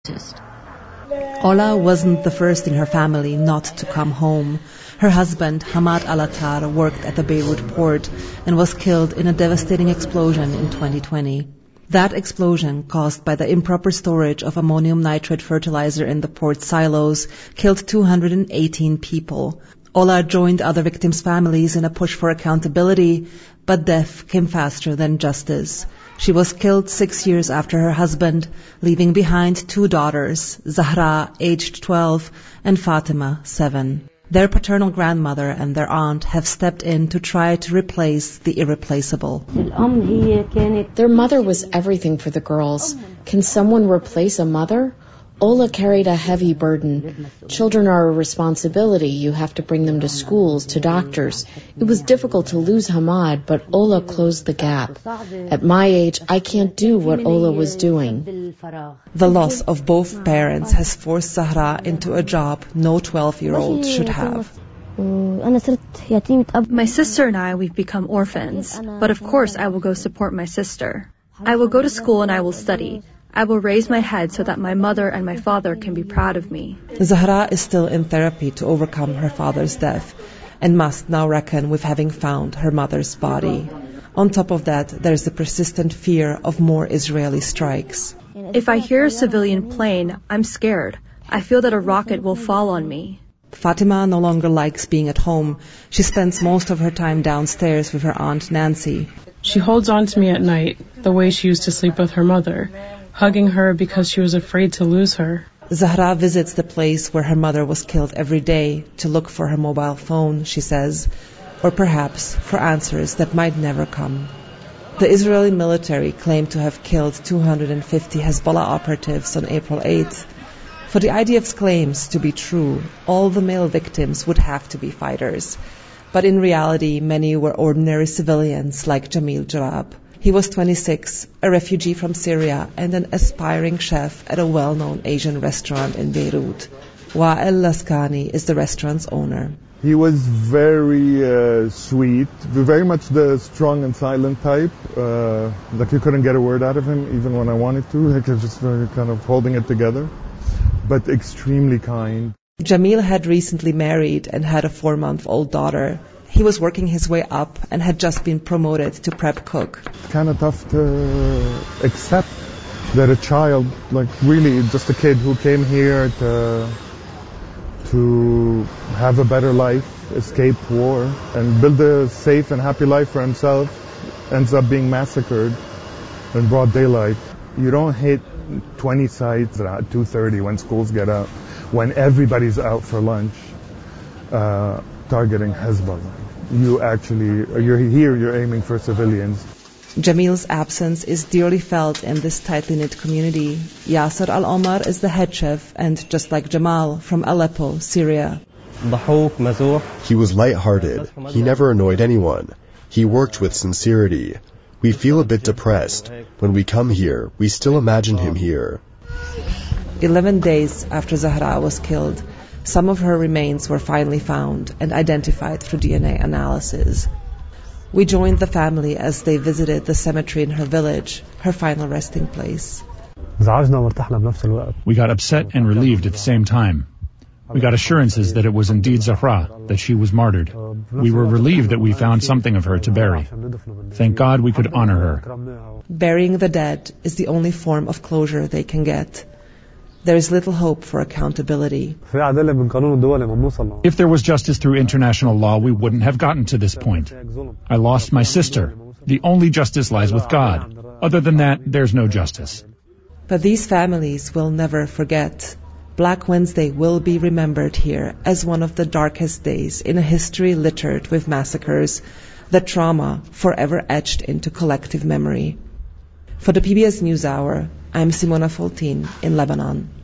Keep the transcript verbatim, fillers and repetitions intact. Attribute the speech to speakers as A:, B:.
A: Ola wasn't the first in her family not to come home. Her husband, Hamad Al-Attar, worked at the Beirut port and was killed in a devastating explosion in twenty twenty. That explosion, caused by the improper storage of ammonium nitrate fertilizer in the port silos, killed two hundred eighteen people. Ola joined other victims' families in a push for accountability, but death came faster than justice. She was killed six years after her husband, leaving behind two daughters, Zahra, aged twelve, and Fatima, seven. Their paternal grandmother and their aunt have stepped in to try to replace the irreplaceable.
B: Their mother was everything for the girls. Can someone replace a mother? Ola carried a heavy burden. Children are a responsibility. You have to bring them to schools, to doctors. It was difficult to lose Hamad, but Ola closed the gap. At my age, I can't do what Ola was doing.
A: The loss of both parents has forced Zahra into a job no twelve-year-old should have.
C: My sister and I, we've become orphans. But of course I will go support my sister. I will go to school and I will study. I will raise my head so that my mother and my father can be proud of me.
A: Zahra is still in therapy to overcome her father's death and must now reckon with having found her mother's body. On top of that, there's the persistent fear of more Israeli strikes.
C: If I hear a civilian plane, I'm scared. I feel that a rocket will fall on me.
A: Fatima no longer likes being at home. She spends most of her time downstairs with her aunt Nancy.
D: She holds on to me at night, the way she used to sleep with her mother, hugging her because she was afraid to lose her.
A: Zahra visits the place where her mother was killed every day to look for her mobile phone, she says, or perhaps for answers that might never come. The Israeli military claimed to have killed two hundred fifty Hezbollah operatives on April eighth. For the I D F's claims to be true, all the male victims would have to be fighters. But in reality, many were ordinary civilians like Jamil Jarab. He was twenty-six, a refugee from Syria and an aspiring chef at a well-known Asian restaurant in Beirut. Wael Laskani is the restaurant's owner.
E: He was very uh, sweet, very much the strong and silent type. Uh, like you couldn't get a word out of him, even when I wanted to. Like I was just uh, kind of holding it together, but extremely kind.
A: Jamil had recently married and had a four-month-old daughter. He was working his way up and had just been promoted to prep cook.
E: Kind of tough to accept that a child, like really just a kid who came here to to have a better life, escape war, and build a safe and happy life for himself, ends up being massacred in broad daylight. You don't hit twenty sites at two thirty when schools get out, when everybody's out for lunch, uh, targeting Hezbollah. You actually, you're here, you're aiming for civilians.
A: Jamil's absence is dearly felt in this tightly knit community. Yasser Al-Omar is the head chef and, just like Jamal, from Aleppo, Syria.
F: He was light-hearted. He never annoyed anyone. He worked with sincerity. We feel a bit depressed. When we come here, we still imagine him here.
A: Eleven days after Zahra was killed, some of her remains were finally found and identified through D N A analysis. We joined the family as they visited the cemetery in her village, her final resting place.
G: We got upset and relieved at the same time. We got assurances that it was indeed Zahra, that she was martyred. We were relieved that we found something of her to bury. Thank God we could honor her.
A: Burying the dead is the only form of closure they can get. There is little hope for accountability.
G: If there was justice through international law, we wouldn't have gotten to this point. I lost my sister. The only justice lies with God. Other than that, there's no justice.
A: But these families will never forget. Black Wednesday will be remembered here as one of the darkest days in a history littered with massacres, the trauma forever etched into collective memory. For the P B S NewsHour, I'm Simona Foltin in Lebanon.